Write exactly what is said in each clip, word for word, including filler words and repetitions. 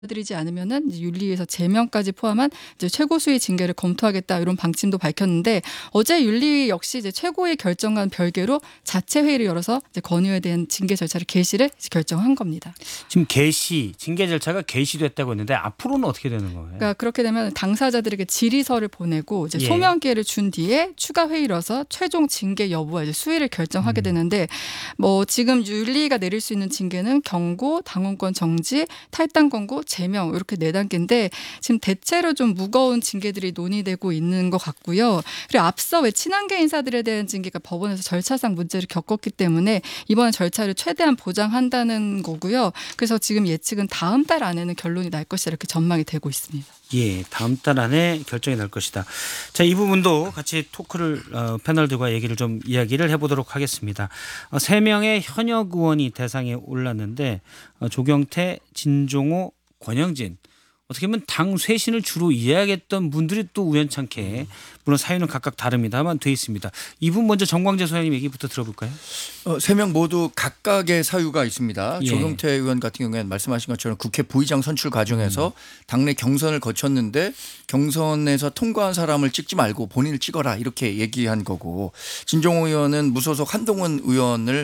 드리지 않으면은 이제 윤리위에서 제명까지 포함한 이제 최고수위 징계를 검토하겠다 이런 방침도 밝혔는데 어제 윤리위 역시 이제 최고의 결정과는 별개로 자체 회의를 열어서 이제 건의에 대한 징계 절차를 개시를 이제 결정한 겁니다. 지금 개시 징계 절차가 개시됐다고 했는데 앞으로는 어떻게 되는 거예요? 그러니까 그렇게 되면 당사자들에게 질의서를 보내고 이제 예. 소명 기회를 준 뒤에 추가 회의로서 최종 징계 여부와 이제 수위를 결정하게 음. 되는데 뭐 지금 윤리위가 내릴 수 있는 징계는 경고, 당원권 정지, 탈당 권고, 제명 이렇게 네 단계인데 지금 대체로 좀 무거운 징계들이 논의되고 있는 것 같고요. 그리고 앞서 왜 친한계 인사들에 대한 징계가 법원에서 절차상 문제를 겪었기 때문에 이번 절차를 최대한 보장한다는 거고요. 그래서 지금 예측은 다음 달 안에는 결론이 날 것이다 이렇게 전망이 되고 있습니다. 예, 다음 달 안에 결정이 날 것이다. 자, 이 부분도 같이 토크를 어, 패널들과 얘기를 좀 이야기를 해보도록 하겠습니다. 어, 세 명의 현역 의원이 대상에 올랐는데 어, 조경태, 진종호, 권영진 어떻게 보면 당 쇄신을 주로 이야기했던 분들이 또 우연찮게 물론 사유는 각각 다릅니다만 돼 있습니다. 이분 먼저 정광재 소장님 얘기부터 들어볼까요? 어, 세 명 모두 각각의 사유가 있습니다. 예. 조경태 의원 같은 경우에는 말씀하신 것처럼 국회 부의장 선출 과정에서 음. 당내 경선을 거쳤는데 경선에서 통과한 사람을 찍지 말고 본인을 찍어라 이렇게 얘기한 거고 진종호 의원은 무소속 한동훈 의원을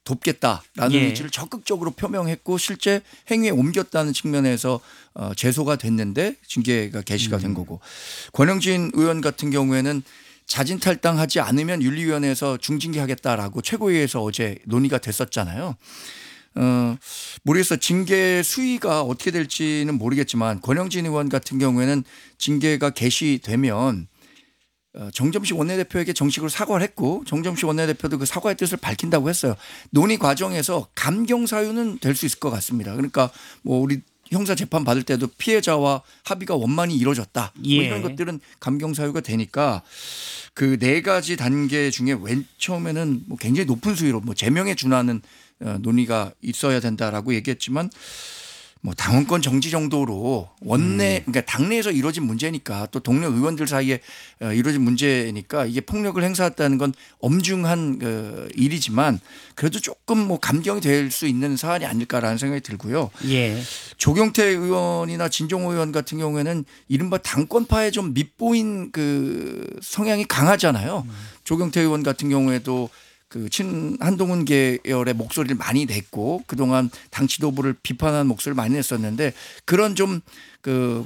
돕겠다라는 예. 의지를 적극적으로 표명했고 실제 행위에 옮겼다는 측면에서 어, 제소가 됐는데 징계가 개시가 된 거고 권영진 의원 같은 경우에는 자진 탈당하지 않으면 윤리위원회에서 중징계하겠다라고 최고위에서 어제 논의가 됐었잖아요. 어, 모르겠어 징계 수위가 어떻게 될지는 모르겠지만 권영진 의원 같은 경우에는 징계가 개시되면 정점식 원내대표에게 정식으로 사과를 했고 정점식 원내대표도 그 사과의 뜻을 밝힌다고 했어요. 논의 과정에서 감경 사유는 될 수 있을 것 같습니다. 그러니까 뭐 우리 형사 재판 받을 때도 피해자와 합의가 원만히 이루어졌다. 예. 뭐 이런 것들은 감경 사유가 되니까 그 네 가지 단계 중에 맨 처음에는 뭐 굉장히 높은 수위로 뭐 제명에 준하는 논의가 있어야 된다라고 얘기했지만 뭐 당원권 정지 정도로 원내 그러니까 당내에서 이루어진 문제니까 또 동료 의원들 사이에 이루어진 문제니까 이게 폭력을 행사했다는 건 엄중한 일이지만 그래도 조금 뭐 감경이 될 수 있는 사안이 아닐까라는 생각이 들고요. 예. 조경태 의원이나 진종호 의원 같은 경우에는 이른바 당권파에 좀 밉보인 그 성향이 강하잖아요. 음. 조경태 의원 같은 경우에도 그 친 한동훈 계열의 목소리를 많이 냈고 그동안 당 지도부를 비판하는 목소리를 많이 냈었는데 그런 좀 그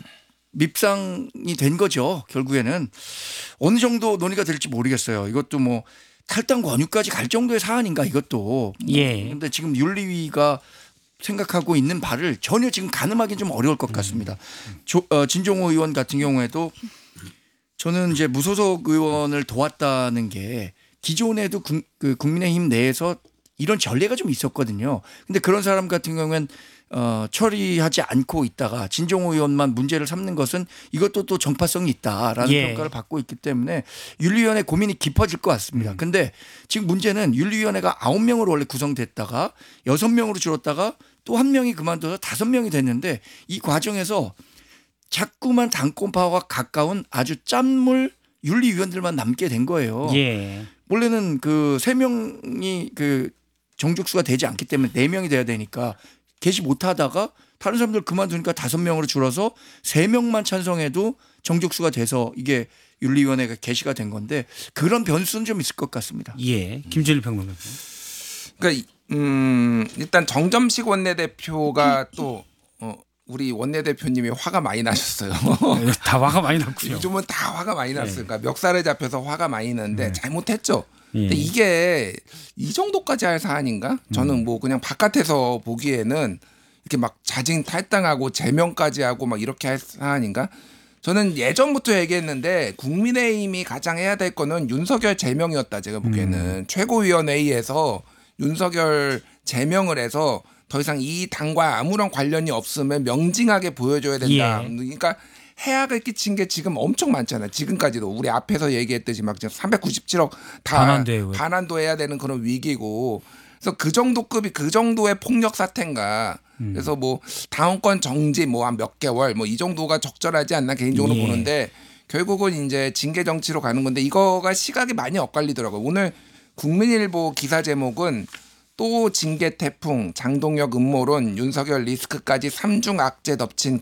밉상이 된 거죠. 결국에는 어느 정도 논의가 될지 모르겠어요. 이것도 뭐 탈당 권유까지 갈 정도의 사안인가 이것도. 예. 그런데 지금 윤리위가 생각하고 있는 바를 전혀 지금 가늠하기는 좀 어려울 것 같습니다. 음. 조, 어, 진종호 의원 같은 경우에도 저는 이제 무소속 의원을 도왔다는 게 기존에도 국, 그 국민의힘 내에서 이런 전례가 좀 있었거든요. 근데 그런 사람 같은 경우는 어, 처리하지 않고 있다가 진종호 의원만 문제를 삼는 것은 이것도 또 정파성이 있다라는 예. 평가를 받고 있기 때문에 윤리위원회 고민이 깊어질 것 같습니다. 음. 근데 지금 문제는 윤리위원회가 아홉 명으로 원래 구성됐다가 여섯 명으로 줄었다가 또 한 명이 그만둬서 다섯 명이 됐는데 이 과정에서 자꾸만 당권파와 가까운 아주 짠물 윤리위원들만 남게 된 거예요. 예. 원래는 그 세 명이 그 정족수가 되지 않기 때문에 네 명이 돼야 되니까 개시 못 하다가 다른 사람들 그만두니까 다섯 명으로 줄어서 세 명만 찬성해도 정족수가 돼서 이게 윤리위원회가 개시가 된 건데 그런 변수는 좀 있을 것 같습니다. 예. 김진일 평론가. 그러니까 음, 일단 정점식 원내대표가 또 어, 우리 원내대표님이 화가 많이 나셨어요. 다 화가 많이 났군요. 요즘은 다 화가 많이 났어요. 네. 그러니까 멱살에 잡혀서 화가 많이 나는데 네. 잘못했죠. 예. 근데 이게 이 정도까지 할 사안인가? 저는 뭐 그냥 바깥에서 보기에는 이렇게 막 자진 탈당하고 제명까지 하고 막 이렇게 할 사안인가? 저는 예전부터 얘기했는데 국민의힘이 가장 해야 될 거는 윤석열 제명이었다. 제가 보기에는 음. 최고위원회의에서 윤석열 제명을 해서 더 이상 이 당과 아무런 관련이 없으면 명징하게 보여줘야 된다. 예. 그러니까 해악을 끼친 게 지금 엄청 많잖아요. 지금까지도 우리 앞에서 얘기했듯이 막 지금 삼백구십칠억 다 반환돼요. 반환도 해야 되는 그런 위기고. 그래서 그 정도 급이 그 정도의 폭력 사태인가. 음. 그래서 뭐 당원권 정지 뭐 한 몇 개월 뭐 이 정도가 적절하지 않나 개인적으로 예. 보는데 결국은 이제 징계 정치로 가는 건데 이거가 시각이 많이 엇갈리더라고요. 오늘 국민일보 기사 제목은 또 징계 태풍, 장동혁 음모론, 윤석열 리스크까지 삼중 악재 덮친